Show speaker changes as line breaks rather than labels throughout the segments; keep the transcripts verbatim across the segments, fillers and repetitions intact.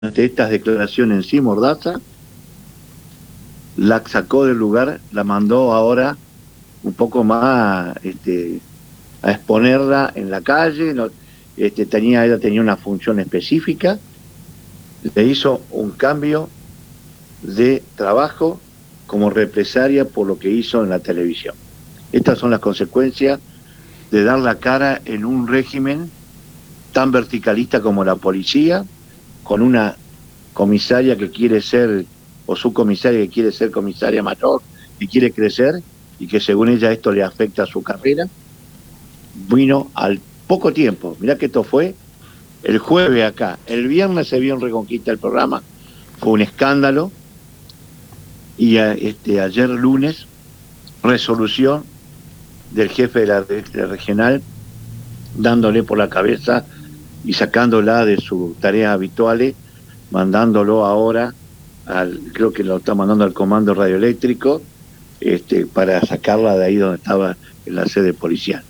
ante estas declaraciones en sí, Mordaza, la sacó del lugar, la mandó ahora un poco más este, a exponerla en la calle. No, este, tenía, ella tenía una función específica, le hizo un cambio de trabajo como represalia por lo que hizo en la televisión. Estas son las consecuencias de dar la cara en un régimen tan verticalista como la policía, con una comisaria que quiere ser, o subcomisaria que quiere ser comisaria mayor, que quiere crecer, y que según ella esto le afecta a su carrera. Vino al poco tiempo, mirá que esto fue el jueves acá, el viernes se vio en Reconquista el programa, fue un escándalo, y a, este, ayer lunes, resolución del jefe de la, de la regional, dándole por la cabeza y sacándola de sus tareas habituales, mandándolo ahora, al, creo que lo está mandando al comando radioeléctrico, este, para sacarla de ahí donde estaba en la sede policial.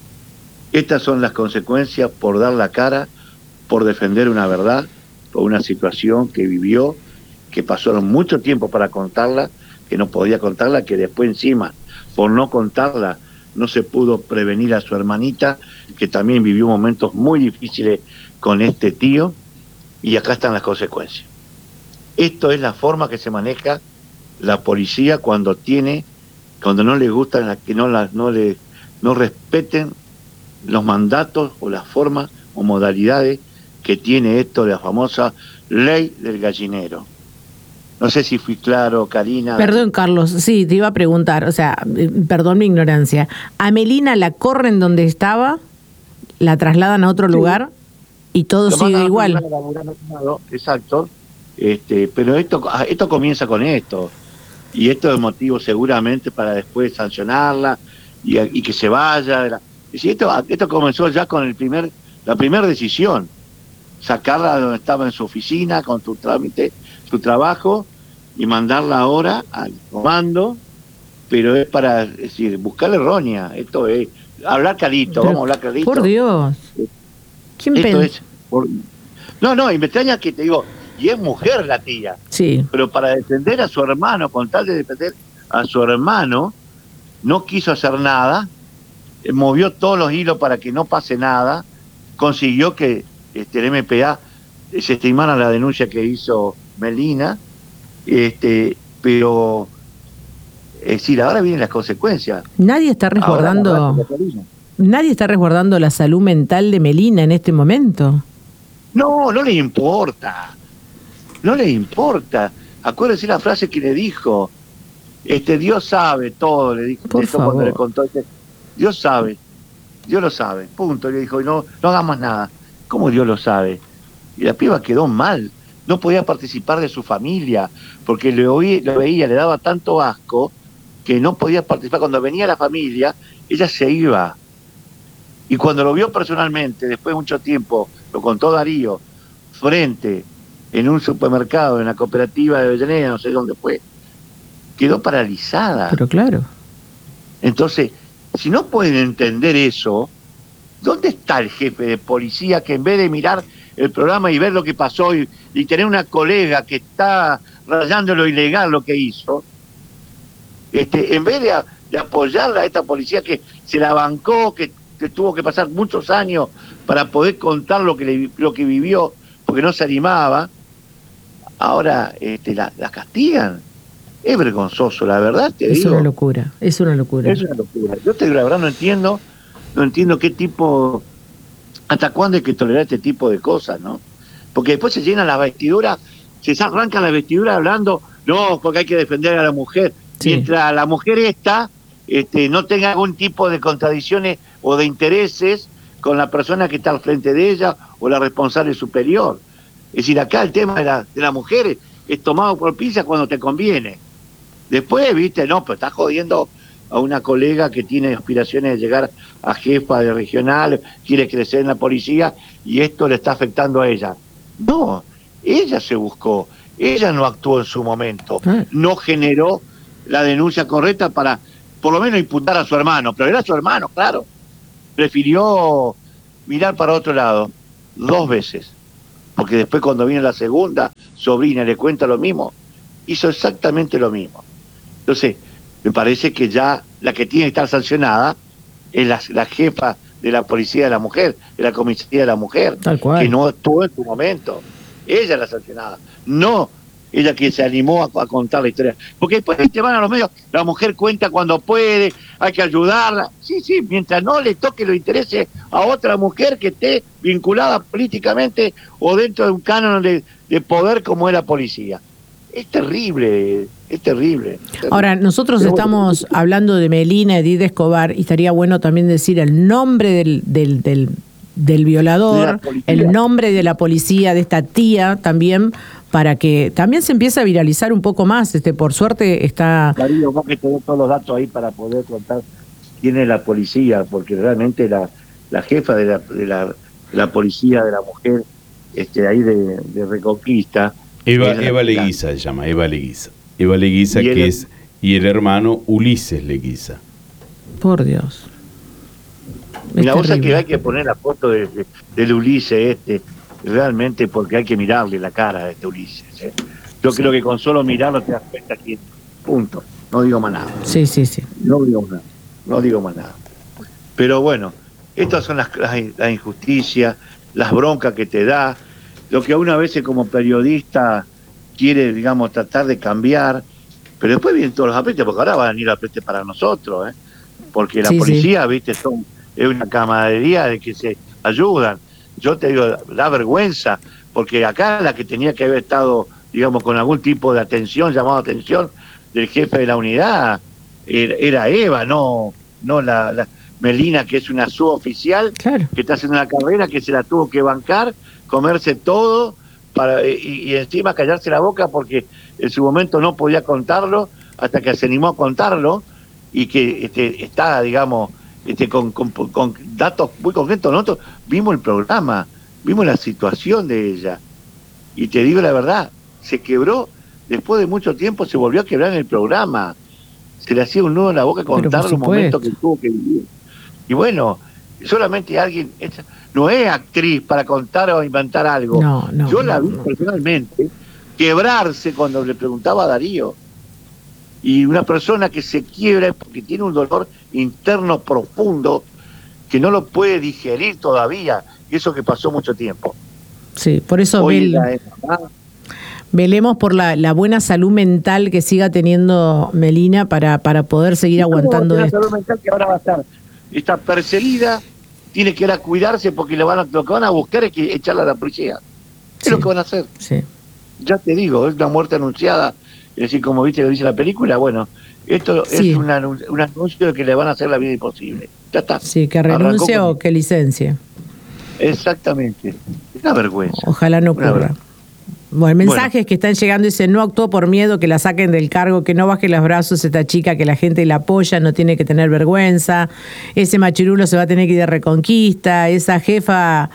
Estas son las consecuencias por dar la cara, por defender una verdad, por una situación que vivió, que pasaron mucho tiempo para contarla, que no podía contarla, que después encima, por no contarla, no se pudo prevenir a su hermanita, que también vivió momentos muy difíciles con este tío, y acá están las consecuencias. Esto es la forma que se maneja la policía cuando tiene, cuando no le gusta que no, la, no, le, no respeten los mandatos o las formas o modalidades que tiene esto de la famosa ley del gallinero. No sé si fui claro, Karina.
Perdón, Carlos, sí, te iba a preguntar, o sea, perdón mi ignorancia. ¿A Melina la corren donde estaba, la trasladan a otro sí. lugar y todo Lo sigue igual?
Lado, exacto, este, pero esto, esto comienza con esto, y esto es motivo seguramente para después sancionarla y, y que se vaya. Y esto, esto comenzó ya con el primer, la primera decisión, sacarla de donde estaba en su oficina, con su trámite, su trabajo, y mandarla ahora al comando, pero es para decir, buscarle roña, esto es, hablar clarito, vamos a hablar clarito.
Por Dios. ¿Quién
esto es, por, no, no, y me extraña que te digo, y es mujer la tía,
sí.
pero para defender a su hermano, con tal de defender a su hermano, no quiso hacer nada, movió todos los hilos para que no pase nada, consiguió que este, el M P A se estimara la denuncia que hizo Melina, este, pero es decir, ahora vienen las consecuencias.
Nadie está resguardando, nadie está resguardando la salud mental de Melina en este momento.
No, no le importa, no le importa. Acuérdese la frase que le dijo, este, Dios sabe todo, le dijo.
Por
esto
favor.
Cuando le contó, este, Dios sabe, Dios lo sabe, punto. Le dijo, no, no hagamos nada. ¿Cómo Dios lo sabe? Y la piba quedó mal, no podía participar de su familia, porque le oí, lo veía, le daba tanto asco, que no podía participar. Cuando venía la familia, ella se iba. Y cuando lo vio personalmente, después de mucho tiempo, lo contó Darío, frente, en un supermercado, en la cooperativa de Avellaneda, no sé dónde fue, quedó paralizada.
Pero claro.
Entonces, si no pueden entender eso, ¿dónde está el jefe de policía que en vez de mirar el programa y ver lo que pasó y, y tener una colega que está rayando lo ilegal lo que hizo, este, en vez de, a, de apoyarla a esta policía que se la bancó, que, que tuvo que pasar muchos años para poder contar lo que, le, lo que vivió, porque no se animaba, ahora este, la, la castigan? Es vergonzoso, la verdad te
es
digo.
Es una locura, es una locura.
Es una locura. Yo te digo, la verdad no entiendo, no entiendo qué tipo, hasta cuándo hay que tolerar este tipo de cosas, ¿no? Porque después se llenan las vestiduras, se arrancan las vestiduras hablando, no, porque hay que defender a la mujer. Sí. Mientras la mujer esta este, no tenga algún tipo de contradicciones o de intereses con la persona que está al frente de ella o la responsable superior. Es decir, acá el tema de la, de la mujer es tomado por pinzas cuando te conviene. Después, viste, no, pero estás jodiendo a una colega que tiene aspiraciones de llegar a jefa de regional, quiere crecer en la policía, y esto le está afectando a ella. No, ella se buscó, ella no actuó en su momento, no generó la denuncia correcta para, por lo menos, imputar a su hermano, pero era su hermano, claro. Prefirió mirar para otro lado, dos veces. porque después cuando viene la segunda sobrina y le cuenta lo mismo, hizo exactamente lo mismo. Entonces, me parece que ya la que tiene que estar sancionada es la, la jefa de la policía de la mujer, de la comisaría de la mujer,
Tal cual.
que no actuó en su momento. Ella es la sancionada, no ella que se animó a, a contar la historia. Porque después te van a los medios, la mujer cuenta cuando puede, hay que ayudarla. Sí, sí, mientras no le toque lo interese a otra mujer que esté vinculada políticamente o dentro de un canon de, de poder como es la policía. Es terrible, es terrible. Es terrible.
Ahora, nosotros
Pero
estamos
bueno,
hablando de Melina Edith Escobar y estaría bueno también decir el nombre del, del, del, del violador, el nombre de la policía, de esta tía también, para que también se empiece a viralizar un poco más. Este, por suerte está...
Darío, vos que tenés todos los datos ahí para poder contar quién es la policía, porque realmente la, la jefa de la, de la, de la policía de la mujer este, ahí de, de Reconquista...
Eva, Eva Leguiza se llama, Eva Leguiza. Eva Leguiza, que el, es, y el hermano Ulises Leguiza.
Por Dios.
Mira, vos sabés que hay que poner la foto de, de, del Ulises este, realmente porque hay que mirarle la cara a este Ulises. ¿eh? Yo sí. creo que con solo mirarlo te das cuenta que punto. No digo más nada.
Sí, sí, sí.
No digo más nada. No digo más nada. Pero bueno, estas son las, las, las injusticias, las broncas que te da, lo que una vez como periodista quiere, digamos, tratar de cambiar, pero después vienen todos los aprietes, porque ahora van a venir los aprietes para nosotros, ¿eh? Porque la sí, policía, sí. viste, son, es una camaradería de que se ayudan. Yo te digo, da vergüenza, porque acá la que tenía que haber estado, digamos, con algún tipo de atención, llamado atención, del jefe de la unidad, era, era Eva, no, no la, la Melina, que es una suboficial, claro. que está haciendo una carrera, que se la tuvo que bancar, comerse todo para y, y encima callarse la boca porque en su momento no podía contarlo hasta que se animó a contarlo y que este, está, digamos, este, con, con, con datos muy concretos. Nosotros vimos el programa, vimos la situación de ella y te digo la verdad, se quebró después de mucho tiempo, se volvió a quebrar en el programa, se le hacía un nudo en la boca contar los momentos que tuvo que vivir. Y bueno, solamente alguien... Esta, no es actriz para contar o inventar algo.
No, no,
Yo la
no,
vi
no.
personalmente quebrarse cuando le preguntaba a Darío. Y una persona que se quiebra porque tiene un dolor interno profundo que no lo puede digerir todavía. Y eso que pasó mucho tiempo.
Sí, por eso vel... velemos por la, la buena salud mental que siga teniendo Melina para, para poder seguir aguantando
esto.
esto.
La salud mental que ahora va a estar, está perseguida, tiene que ir a cuidarse porque le van a, lo que van a buscar es que echarla a la policía. Es sí, lo que van a hacer.
Sí.
Ya te digo, es una muerte anunciada. Es decir, como viste lo dice la película, bueno, esto sí. es una, un anuncio de que le van a hacer la vida imposible. Ya está.
Sí, que renuncie o que licencie.
Exactamente. Es una vergüenza.
Ojalá no ocurra. Bueno, mensajes bueno. que están llegando, dicen, no actuó por miedo, que la saquen del cargo, que no baje los brazos esta chica, que la gente la apoya, no tiene que tener vergüenza, ese machirulo se va a tener que ir de Reconquista, esa jefa,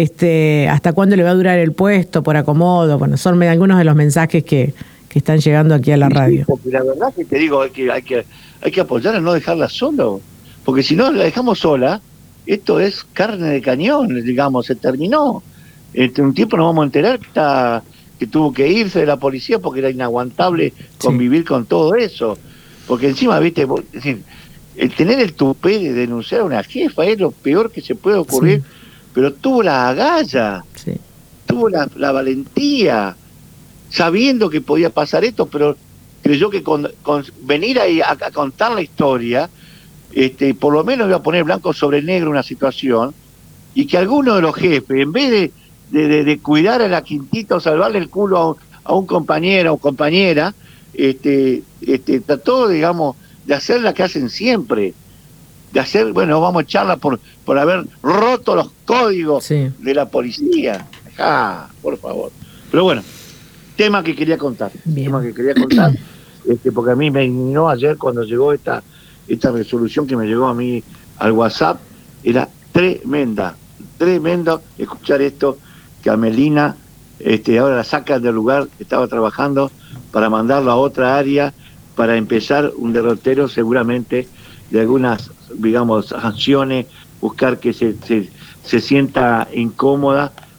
este, ¿hasta cuándo le va a durar el puesto por acomodo? Bueno, son algunos de los mensajes que, que están llegando aquí a la radio.
Sí, porque la verdad que te digo, hay que, hay que, hay que apoyarla, no dejarla sola, porque si no la dejamos sola, esto es carne de cañón, digamos, se terminó. En un tiempo nos vamos a enterar que está... que tuvo que irse de la policía porque era inaguantable convivir sí. con todo eso. Porque encima, viste, es decir, el tener el tupé de denunciar a una jefa es lo peor que se puede ocurrir, sí. pero tuvo la agallas, sí. tuvo la, la valentía, sabiendo que podía pasar esto, pero creyó que con, con venir ahí a, a contar la historia, este, por lo menos iba a poner blanco sobre negro una situación, y que alguno de los jefes, en vez de De, de, de cuidar a la quintita o salvarle el culo a un, a un compañero o compañera, este, este, trató, digamos, de hacer la que hacen siempre, de hacer, bueno, vamos a echarla por, por haber roto los códigos sí. de la policía. Ah, por favor. Pero bueno, tema que quería contar, Bien. tema que quería contar, este, porque a mí me indignó ayer cuando llegó esta, esta resolución que me llegó a mí al WhatsApp, era tremenda, tremendo escuchar esto, que a Melina este, ahora la sacan del lugar que estaba trabajando para mandarlo a otra área, para empezar un derrotero seguramente de algunas, digamos, acciones, buscar que se, se, se sienta incómoda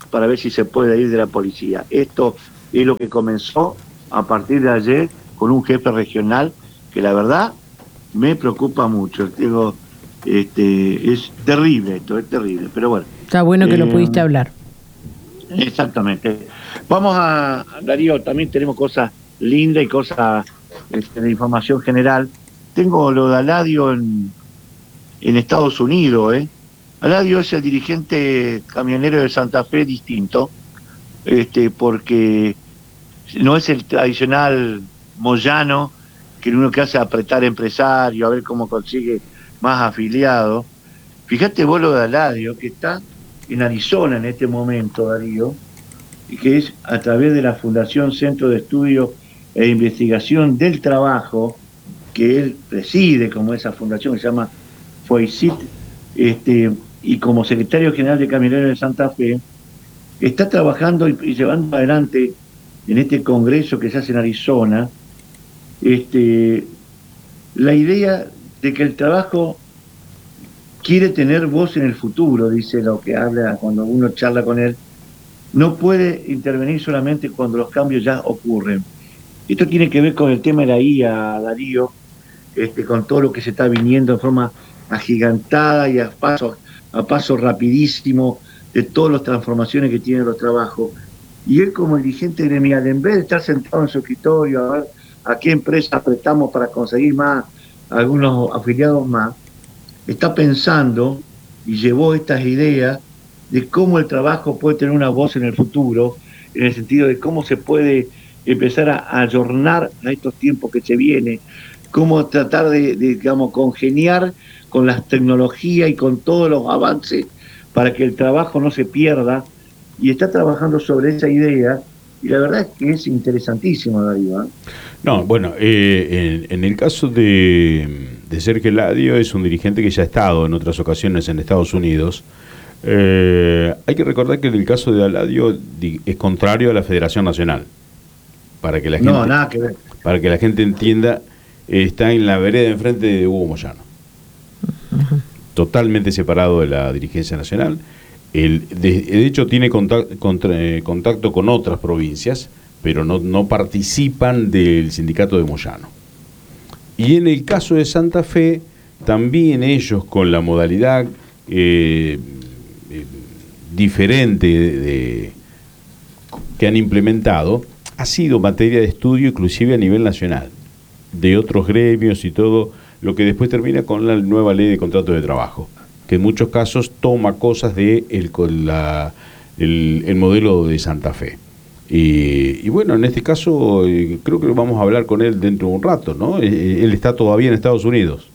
para ver si se puede ir de la policía. Esto es lo que comenzó a partir de ayer con un jefe regional que la verdad me preocupa mucho. Digo, este, es terrible esto, es terrible, pero bueno.
Está bueno que
eh,
lo pudiste hablar.
Exactamente. Vamos a, Darío, también tenemos cosas lindas y cosas este, de información general. Tengo lo de Aladio en, en Estados Unidos, ¿eh? Aladio es el dirigente camionero de Santa Fe distinto, este, porque no es el tradicional Moyano, que uno que hace apretar empresario, a ver cómo consigue más afiliados. Fíjate vos lo de Aladio, que está en Arizona en este momento, Darío, y que es a través de la Fundación Centro de Estudio e Investigación del Trabajo, que él preside como esa fundación que se llama FOICIT, este, y como secretario general de Camioneros de Santa Fe, está trabajando y, y llevando adelante en este congreso que se hace en Arizona, este, la idea de que el trabajo quiere tener voz en el futuro, dice lo que habla cuando uno charla con él, no puede intervenir solamente cuando los cambios ya ocurren. Esto tiene que ver con el tema de la I A, Darío, este, con todo lo que se está viniendo en forma agigantada y a paso, a paso rapidísimo de todas las transformaciones que tienen los trabajos. Y él como dirigente gremial, en vez de estar sentado en su escritorio a ver a qué empresa apretamos para conseguir más, algunos afiliados más, está pensando y llevó estas ideas de cómo el trabajo puede tener una voz en el futuro, en el sentido de cómo se puede empezar a ayornar a estos tiempos que se vienen, cómo tratar de, de digamos, congeniar con las tecnologías y con todos los avances para que el trabajo no se pierda, y está trabajando sobre esa idea, y la verdad es que es interesantísimo, Darío, ¿eh?
No, bueno, eh, en, en el caso de, de Sergio Aladio, es un dirigente que ya ha estado en otras ocasiones en Estados Unidos. Eh, hay que recordar que en el caso de Aladio es contrario a la Federación Nacional. Para que la gente,
no, nada que ver.
Para que la gente entienda, eh, está en la vereda enfrente de Hugo Moyano. Uh-huh. Totalmente separado de la dirigencia nacional. El, de, de hecho, tiene contacto, contra, eh, contacto con otras provincias, pero no, no participan del sindicato de Moyano. Y en el caso de Santa Fe, también ellos con la modalidad eh, eh, diferente de, de, que han implementado, ha sido materia de estudio inclusive a nivel nacional, de otros gremios y todo, lo que después termina con la nueva ley de contratos de trabajo, que en muchos casos toma cosas de el, la, el, el modelo de Santa Fe. Y, y bueno, en este caso eh, creo que vamos a hablar con él dentro de un rato, ¿no? Eh, él está todavía en Estados Unidos.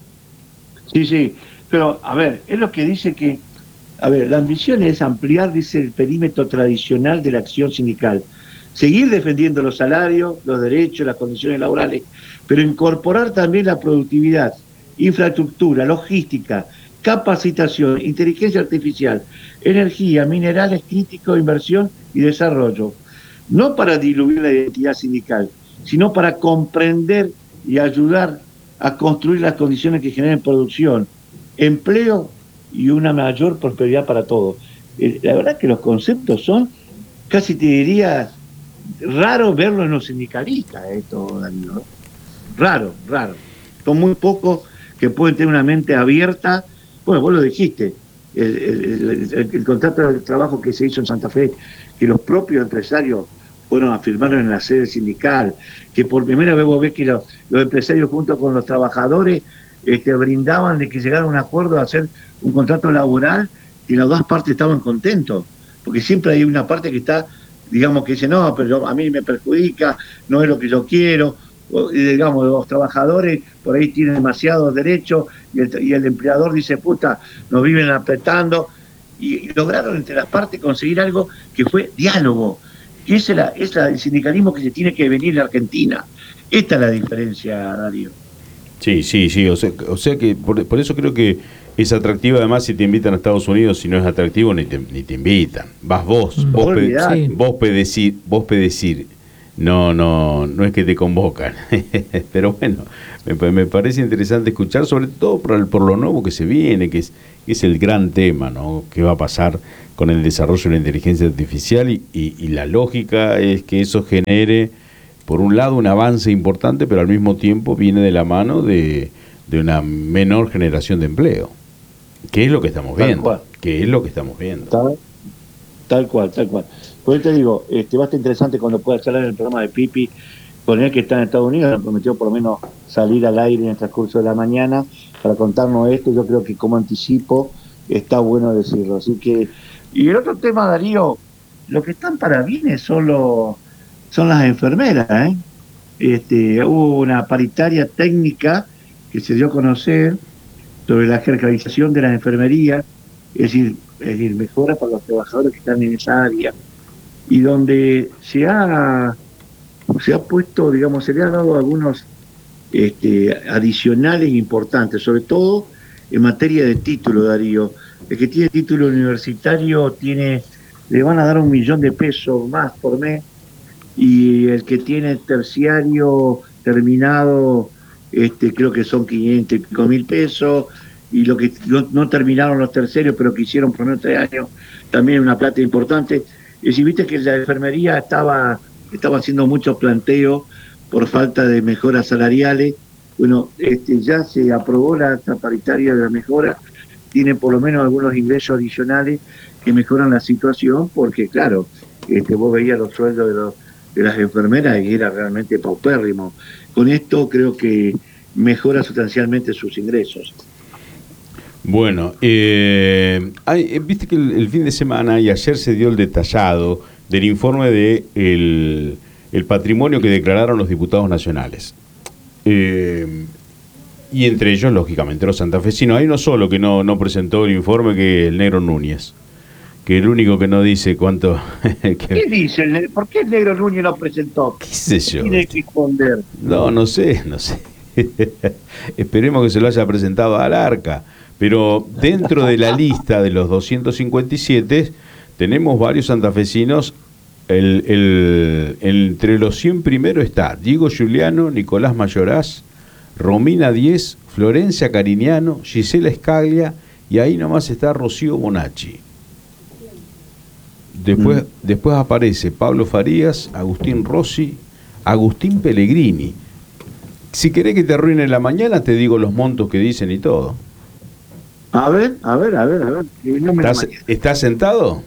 Sí, sí, pero a ver, es lo que dice que, a ver, la ambición es ampliar, dice, el perímetro tradicional de la acción sindical, seguir defendiendo los salarios, los derechos, las condiciones laborales, pero incorporar también la productividad, infraestructura, logística, capacitación, inteligencia artificial, energía, minerales críticos, inversión y desarrollo. No para diluir la identidad sindical, sino para comprender y ayudar a construir las condiciones que generen producción, empleo y una mayor prosperidad para todos. La verdad que los conceptos son, casi te diría, raro verlo en los sindicalistas, esto, Danilo. Raro, raro. Son muy pocos que pueden tener una mente abierta. Bueno, vos lo dijiste, el, el, el, el contrato de trabajo que se hizo en Santa Fe, que los propios empresarios fueron a firmarlo en la sede sindical, que por primera vez vos ves que los, los empresarios junto con los trabajadores este, brindaban de que llegaran a un acuerdo de hacer un contrato laboral y las dos partes estaban contentos, porque siempre hay una parte que está, digamos, que dice, no, pero a mí me perjudica, no es lo que yo quiero, o, digamos, los trabajadores por ahí tienen demasiados derechos y el, y el empleador dice, puta, nos viven apretando, y, y lograron entre las partes conseguir algo que fue diálogo, que es, la, es la, el sindicalismo que se tiene que venir en la Argentina. Esta es la diferencia, Darío.
Sí, sí, sí, o sea, o sea que por, por eso creo que es atractivo, además, si te invitan a Estados Unidos. Si no es atractivo, ni te, ni te invitan. Vas vos, mm. vos, pe, sí. vos pedecir, vos pedecir no, no, no es que te convocan. Pero bueno, me, me parece interesante escuchar, sobre todo por, el, por lo nuevo que se viene, que es, que es el gran tema, ¿no? ¿Qué va a pasar con el desarrollo de la inteligencia artificial? Y, y, y la lógica es que eso genere, por un lado, un avance importante, pero al mismo tiempo viene de la mano de, de una menor generación de empleo. ¿Qué es lo que estamos viendo? ¿Qué es lo que estamos viendo?
Tal, tal cual, tal cual. Por eso te digo, este, va a estar interesante cuando pueda charlar en el programa de Pipi con él, que está en Estados Unidos. Nos prometió por lo menos salir al aire en el transcurso de la mañana para contarnos esto. Yo creo que como anticipo está bueno decirlo. Así que, y el otro tema, Darío, lo que están para bienes son, los, son las enfermeras, ¿eh? Este, hubo una paritaria técnica que se dio a conocer sobre la jerarquización de las enfermerías, es decir, es decir, mejoras para los trabajadores que están en esa área, y donde se ha se ha puesto, digamos, se le ha dado algunos este, adicionales importantes, sobre todo en materia de título, Darío. El que tiene título universitario tiene, le van a dar un millón de pesos más por mes, y el que tiene terciario terminado, este, creo que son quinientos y pico mil pesos, y lo que no, no terminaron los terciarios, pero que hicieron por menos tres años, también una plata importante. Y si viste que la enfermería estaba, estaba haciendo muchos planteos por falta de mejoras salariales, bueno, este, ya se aprobó la acta paritaria de la mejora, tiene por lo menos algunos ingresos adicionales que mejoran la situación, porque claro, este, vos veías los sueldos de, los, de las enfermeras y era realmente paupérrimo. Con esto creo que mejora sustancialmente sus ingresos.
Bueno, eh, hay, viste que el, el fin de semana y ayer se dio el detallado del informe de el, el patrimonio que declararon los diputados nacionales. Eh, y entre ellos, lógicamente, los santafesinos. Hay uno solo que no, no presentó el informe, que es el Negro Núñez, que el único que no dice cuánto... que...
¿Qué dice el Negro? ¿Por qué el Negro Núñez no presentó?
¿Qué sé yo?
Tiene que esconder.
No, no sé, no sé. Esperemos que se lo haya presentado al Arca. Pero dentro de la lista de los doscientos cincuenta y siete tenemos varios santafesinos. El, el, el, entre los cien primeros está Diego Giuliano, Nicolás Mayoraz, Romina Díez, Florencia Cariñano, Gisela Escaglia, y ahí nomás está Rocío Bonacci. Después, mm. después aparece Pablo Farías, Agustín Rossi, Agustín Pellegrini. Si querés que te arruine la mañana, te digo los montos que dicen y todo.
A ver, a ver, a ver, a ver. No me
¿Estás, ¿Estás sentado?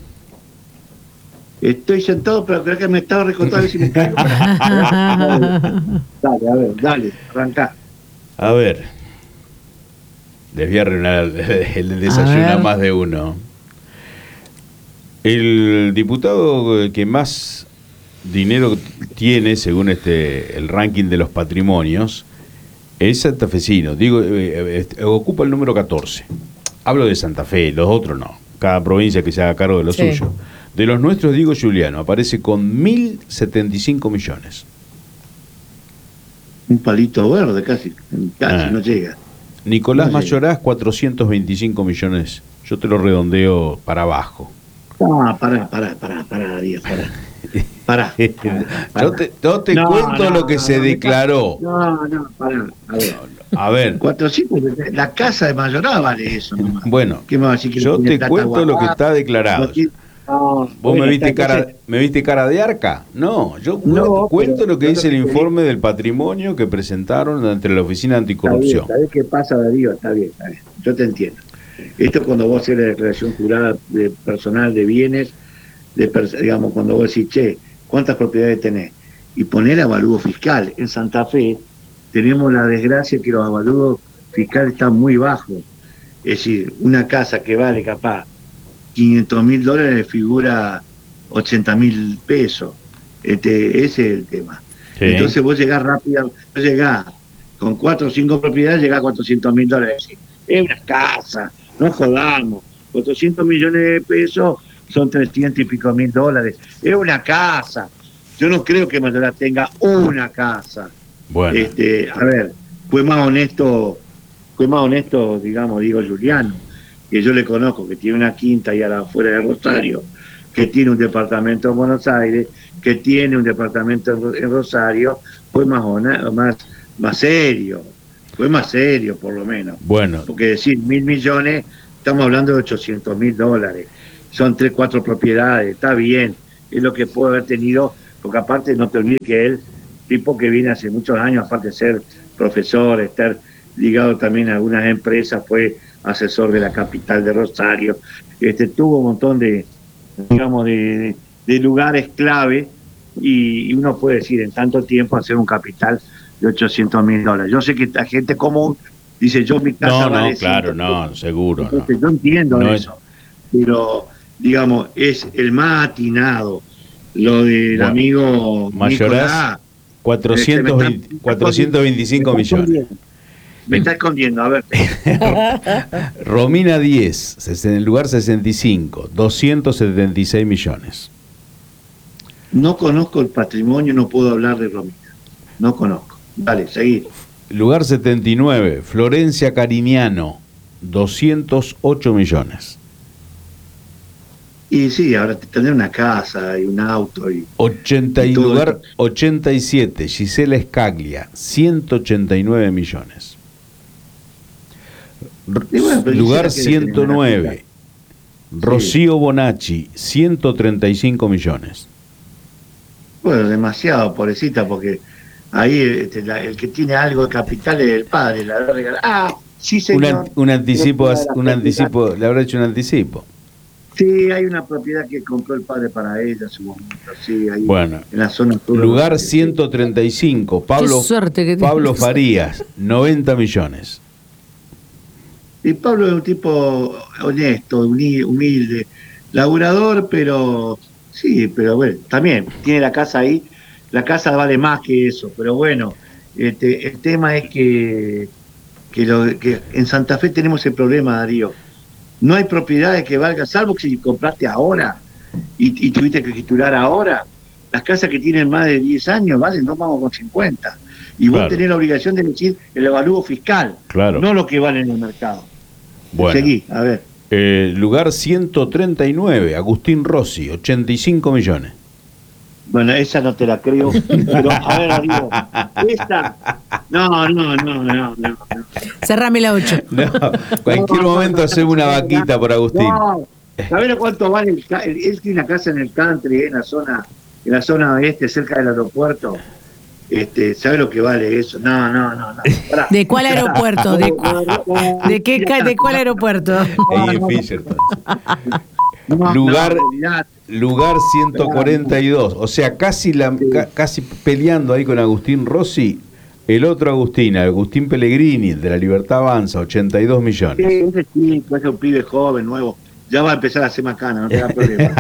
Estoy sentado, pero creo que me estaba recostando a ver si me caigo. Dale, a ver, dale, arrancá.
A ver. Les voy a arruinar el, el desayuno a, a más de uno. El diputado que más dinero tiene, según este el ranking de los patrimonios, es santafesino. Digo, eh, eh, ocupa el número catorce. Hablo de Santa Fe, los otros no. Cada provincia que se haga cargo de lo sí. suyo. De los nuestros, Diego Giuliano aparece con mil setenta y cinco millones.
Un palito verde casi, casi ah. no llega.
Nicolás no Mayoraz,
llega.
cuatrocientos veinticinco millones. Yo te lo redondeo para abajo.
Ah, pará, pará, pará, pará, Dios, pará. Pará. pará.
Yo te, yo te no, cuento no, lo que no, se no, declaró.
No, no, pará. A ver.
A ver.
cuatrocientos, la casa de Mayoraz vale eso nomás.
Bueno,
¿qué más? Así que
yo te cuento guapada, lo que está declarado.
No,
¿Vos
bueno,
me viste
está,
cara
entonces,
me viste cara de arca? No, yo
no,
cuento lo que dice el informe
que...
del patrimonio que presentaron entre la Oficina Anticorrupción.
Está bien, ¿sabés qué pasa, Darío? Está bien, está bien. Yo te entiendo. Esto cuando vos haces la declaración jurada de personal de bienes, de digamos, cuando vos decís, che, ¿cuántas propiedades tenés? Y poner el avalúo fiscal. En Santa Fe tenemos la desgracia que los avalúos fiscales están muy bajos. Es decir, una casa que vale capaz quinientos mil dólares figura ochenta mil pesos. Este, ese es el tema. Sí. Entonces vos llegás rápido, vos llegás con cuatro o cinco propiedades, llegás a cuatrocientos mil dólares. Es una casa, no jodamos. cuatrocientos millones de pesos son trescientos y pico mil dólares. Es una casa. Yo no creo que Mayoraz tenga una casa.
Bueno.
Este, a ver, fue más honesto, fue más honesto, digamos, Diego Giuliano, que yo le conozco, que tiene una quinta y a la afuera de Rosario, que tiene un departamento en Buenos Aires, que tiene un departamento en Rosario, fue más, más, más serio, fue más serio por lo menos.
Bueno.
Porque decir mil millones, estamos hablando de ochocientos mil dólares, son tres, cuatro propiedades, está bien, es lo que puede haber tenido, porque aparte no te olvides que él, tipo que viene hace muchos años, aparte de ser profesor, estar ligado también a algunas empresas, fue asesor de la capital de Rosario, este tuvo un montón de, digamos, de, de, de lugares clave, y, y uno puede decir en tanto tiempo hacer un capital de ochocientos mil dólares. Yo sé que la gente común dice, yo mi casa
no,
vale
no, claro,
cinco,
no, seguro.
entonces,
No.
yo entiendo
no
eso, es... pero digamos, es el más atinado, lo del bueno, amigo
Mayoraz, cuatrocientos veinticinco millones.
Me está escondiendo, a ver.
Romina diez, en el lugar sesenta y cinco, doscientos setenta y seis millones.
No conozco el patrimonio, no puedo hablar de Romina. No conozco. Vale, seguir.
Lugar setenta y nueve, Florencia Cariñano, doscientos ocho millones.
Y sí, ahora tener una casa y un auto y...
ochenta y
y
lugar esto. ochenta y siete, Gisela Scaglia, ciento ochenta y nueve millones. Y bueno, lugar ciento nueve, Rocío sí. Bonacci, ciento treinta y cinco millones.
Bueno, demasiado, pobrecita, porque ahí este, la, el que tiene algo de capital es el padre, la verdad. Ah, sí, señor.
Un, un anticipo, un anticipo, le habrá hecho un anticipo.
Sí, hay una propiedad que compró el padre para ella en su momento, sí, ahí
bueno,
en la zona
sur. Lugar ciento treinta y cinco, Pablo, que Pablo Farías, noventa millones.
Y Pablo es un tipo honesto, humilde, laburador, pero sí, pero bueno, también tiene la casa ahí, la casa vale más que eso, pero bueno, este, el tema es que, que, lo, que en Santa Fe tenemos el problema, Darío. No hay propiedades que valgan, salvo que si compraste ahora y, y tuviste que escriturar ahora, las casas que tienen más de diez años valen dos mangos con cincuenta. Y vos claro. tenés la obligación de decir el evalúo fiscal,
claro.
no lo que vale en el mercado.
Bueno,
seguí, a ver.
Eh, lugar ciento treinta y nueve, Agustín Rossi, ochenta y cinco millones.
Bueno, esa no te la creo, pero a ver, amigo, esta... No, no, no, no, no.
Cerrame la ocho.
No, cualquier no, momento no, hacemos una vaquita por Agustín.
No, ¿sabés cuánto vale? El, el, él tiene una casa en el country, en la zona, en la zona oeste, cerca del aeropuerto. Este, ¿sabes lo que vale eso? No, no, no, no.
¿De cuál aeropuerto? ¿De, cu ¿De qué de cuál aeropuerto?
Ahí en Fisher. Lugar, lugar ciento cuarenta y dos, o sea, casi la ca, casi peleando ahí con Agustín Rossi, el otro Agustín, Agustín Pellegrini, el de la Libertad Avanza, ochenta y dos millones.
Sí, ese sí, es un pibe joven, nuevo. Ya va a empezar a hacer macana, no te da problema.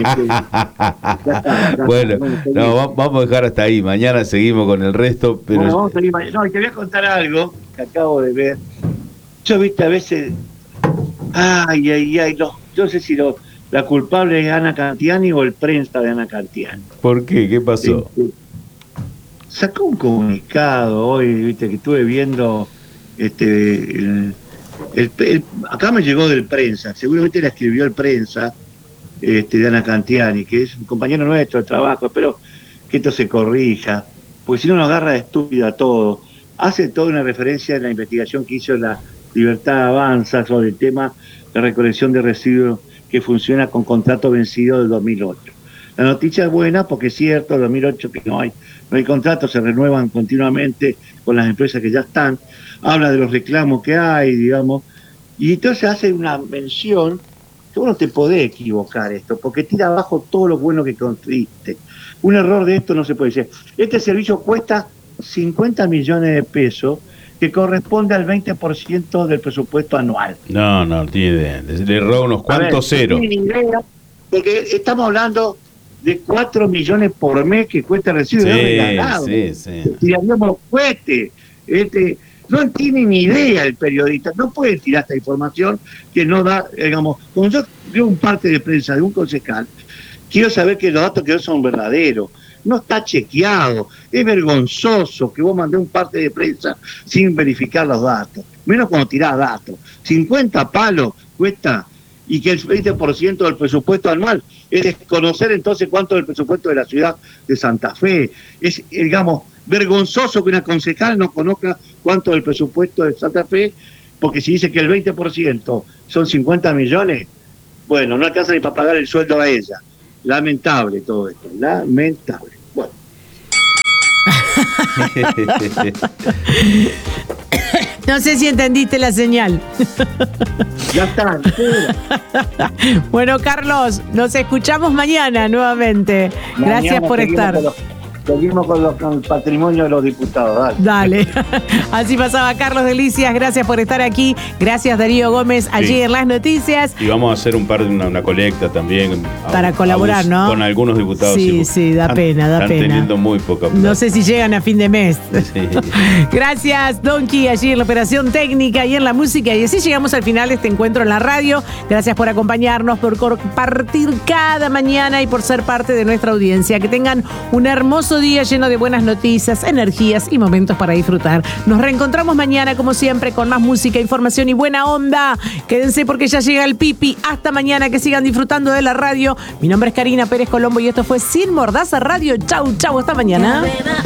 Bueno, no, vamos a dejar hasta ahí. Mañana seguimos con el resto. Pero...
Bueno, vamos a seguir mañana. No, y te voy a contar algo que acabo de ver. Yo, viste, a veces. Ay, ay, ay. No, yo no sé si lo, la culpable es Ana Cantiani o el prensa de Ana Cantiani.
¿Por qué? ¿Qué pasó?
Este, sacó un comunicado hoy, viste, que estuve viendo. Este. El, El, el, acá me llegó del prensa, seguramente la escribió el prensa este, de Ana Cantiani, que es un compañero nuestro de trabajo. Espero que esto se corrija, porque si no nos agarra de estúpida todo. Hace toda una referencia en la investigación que hizo la Libertad Avanza sobre el tema de recolección de residuos que funciona con contrato vencido del dos mil ocho. La noticia es buena porque es cierto, dos mil ocho que no hay, no hay contratos, se renuevan continuamente con las empresas que ya están. Habla de los reclamos que hay, digamos, y entonces hace una mención que vos no te podés equivocar esto, porque tira abajo todo lo bueno que construiste. Un error de esto no se puede decir. Este servicio cuesta cincuenta millones de pesos, que corresponde al veinte por ciento del presupuesto anual.
No, no, tiene idea. Le erró unos cuantos ceros.
No tiene idea, porque estamos hablando de cuatro millones por mes que cuesta el residuo,
sí,
regalado.
Sí, sí.
Tiraríamos cohete. Este... No tiene ni idea el periodista, no puede tirar esta información que no da, digamos, como yo veo un parte de prensa de un concejal, quiero saber que los datos que yo son verdaderos, no está chequeado, es vergonzoso que vos mandés un parte de prensa sin verificar los datos, menos cuando tirás datos. cincuenta palos cuesta y que el veinte por ciento del presupuesto anual. Es desconocer entonces cuánto es el presupuesto de la ciudad de Santa Fe. Es, digamos, vergonzoso que una concejal no conozca cuánto es el presupuesto de Santa Fe, porque si dice que el veinte por ciento son cincuenta millones, bueno, no alcanza ni para pagar el sueldo a ella. Lamentable todo esto, lamentable. Bueno.
No sé si entendiste la señal.
Ya está.
Bueno, Carlos, nos escuchamos mañana nuevamente.
Mañana
Gracias por estar.
Con los, seguimos con, los, con el patrimonio de los diputados. Dale.
Dale. Así pasaba Carlos Delicias. Gracias por estar aquí. Gracias, Darío Gómez, allí sí. en las noticias.
Y vamos a hacer un par de una, una colecta también.
Para a, colaborar, a, ¿no?
Con algunos diputados.
Sí, sí, sí da
están,
pena, da
están
pena.
Están teniendo muy poca plata.
No sé si llegan a fin de mes.
Sí.
Gracias, Donkey, allí en la operación técnica y en la música. Y así llegamos al final de este encuentro en la radio. Gracias por acompañarnos, por compartir cada mañana y por ser parte de nuestra audiencia. Que tengan un hermoso día lleno de buenas noticias, energías y momentos para disfrutar. Nos reencontramos mañana, como siempre, con más música, información y buena onda. Quédense porque ya llega el Pipi. Hasta mañana, que sigan disfrutando de la radio. Mi nombre es Karina Pérez Colombo y esto fue Sin Mordaza Radio. Chau, chau, hasta mañana.